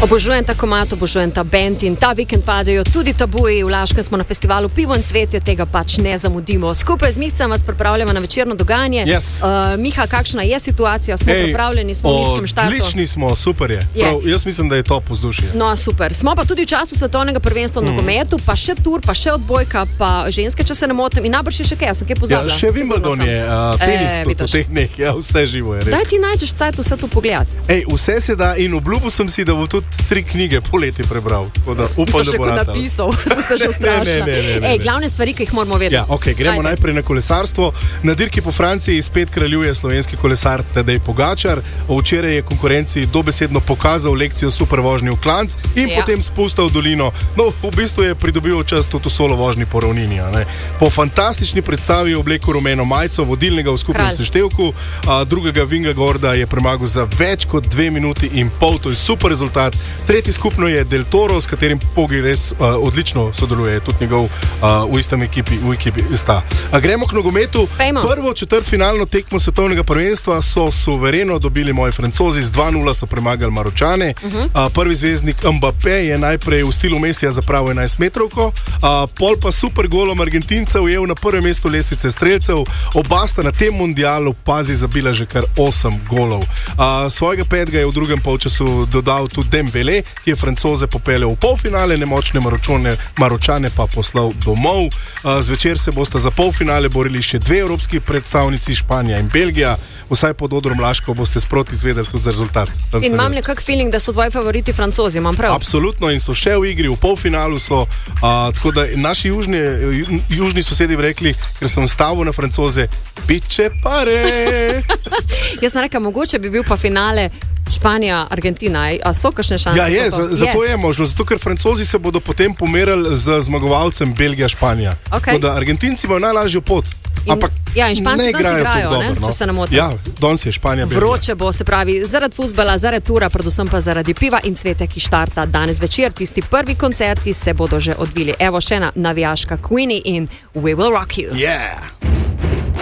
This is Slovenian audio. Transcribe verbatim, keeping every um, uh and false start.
Obožujem ta komad, obožujem ta band in ta vikend padajo tudi tabuji. V Laškem smo na festivalu Pivo in cvetje, tega pač ne zamudimo. Skupaj z Mihcem vas pripravljamo na večerno dogajanje. Yes. Uh, Miha, kakšna je situacija? Smo Ej, pripravljeni, smo v nizkem štartu. Odlični smo, super je. je. Prav, jaz mislim, da je top vzdušje. No, super. Smo pa tudi v času svetovnega prvenstva v mm. nogometu, pa še tur, pa še odbojka, pa ženske, če se ne motim. In najbrž je še kaj, jaz sem kaj pozabila. Ja, še Wimbledon je, uh, tenis e, v teh dneh, ja, vse živo je res. Daj ti najdeš cajt vse to pogledati. Ej, vse se da in obljubil sem si, da bo tudi tri knjige poleti prebral. Da, upam, da bo napisal, da se že ustrašil. Ej, glavne stvari, ki jih moramo vedeti. Ja, okay, gremo Ajde. najprej na kolesarstvo. Na dirki po Franciji spet kraljuje slovenski kolesar Tadej Pogačar. Včeraj je konkurenci dobesedno pokazal lekcijo super vožnje v klanc in ja. potem spustil v dolino. No, v bistvu je pridobil čas tudi v solo vožnji po ravnini. Po fantastični predstavi je oblekel rumeno majico vodilnega v skupnem Kralj. seštevku, a drugega Vingegorda je premagal za več kot dve minuti in pol. To je super rezultat. Tretji skupno je Del Toro, s katerim Pogi res uh, odlično sodeluje, tudi njegov uh, v istem ekipi, v ekipi sta. A gremo k nogometu. Pejmo. Prvo četrtfinalno tekmo svetovnega prvenstva so suvereno dobili moji Francozi, z dva nula so premagali Maročane. Uh -huh. uh, prvi zvezdnik Mbappé je najprej v stilu Mesija zapravil enajst metrovko, uh, pol pa super golom Argentincev je na prvem mestu lestvice strelcev. Oba sta na tem mundialu, pazi, zabila že kar osem golov. Uh, svojega petega je v drugem polčasu dodal tudi Dembele, ki je Francoze popeljal v polfinale, nemočne Maročane, Maročane pa poslal domov. Uh, zvečer se bosta za polfinale borili še dve evropski predstavnici, Španija in Belgija. Vsaj pod odrom Laško boste sproti izvedeli tudi za rezultat. Tam in imam nekak feeling, da so tvoji favoriti Francozi, imam prav? Absolutno, in so še v igri, v polfinalu so, uh, tako da naši južni, južni sosedi rekli, ker sem stavil na Francoze, biče pare. Jaz sem rekel, mogoče bi bil pa finale Španija, Argentina, a so kakšne šanse? Ja, je, za, zato je. je možno, zato ker Francozi se bodo potem pomerali z zmagovalcem Belgija, Španija. Okay. Da Argentinci imajo najlažjo pot. In, ampak ja, in Španci danes igrajo, dobro, ne, no. če se ne motim. Ja, danes je Španija, Belgija. Vroče bo, se pravi, zaradi fuzbala, zaradi tura, predvsem pa zaradi piva in cvete, ki štarta danes večer. Tisti prvi koncerti se bodo že odvili. Evo še ena navijaška Queenie in We Will Rock You. Yeah!